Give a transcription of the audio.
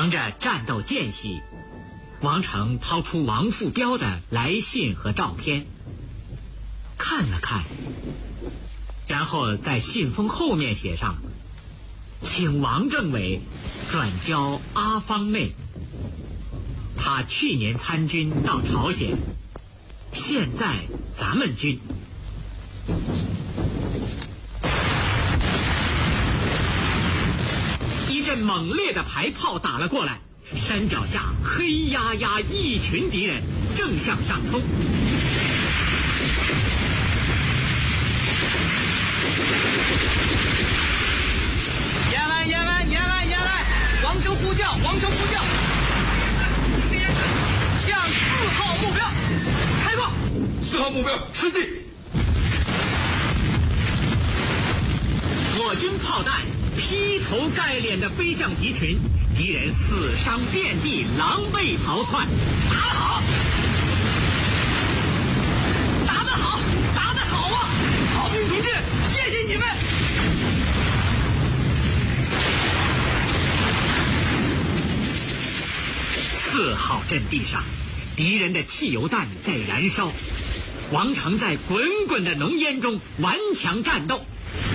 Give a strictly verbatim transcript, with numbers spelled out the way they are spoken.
乘着战斗间隙，王成掏出王富彪的来信和照片，看了看，然后在信封后面写上：请王政委转交阿方妹。他去年参军到朝鲜，现在咱们军。一阵猛烈的排炮打了过来，山脚下黑压压一群敌人正向上冲。 延安，延安，延安，延安！王声呼叫，王声呼叫，向四号目标开炮！ 四号目标吃进！ 我军炮弹劈头盖脸的飞向敌群，敌人死伤遍地，狼狈逃窜。 打得好，打得好，打得好啊！老兵同志，谢谢你们！ 四号阵地上，敌人的汽油弹在燃烧，王成在滚滚的浓烟中顽强战斗。